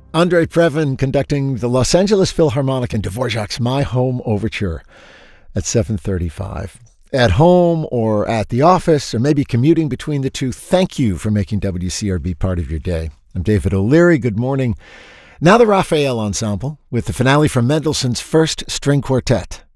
Andrei Previn conducting the Los Angeles Philharmonic and Dvorak's My Home Overture at 7:35. At home or at the office or maybe commuting between the two, thank you for making WCRB part of your day. I'm David O'Leary. Good morning. Now the Raphael Ensemble with the finale from Mendelssohn's First String Quartet.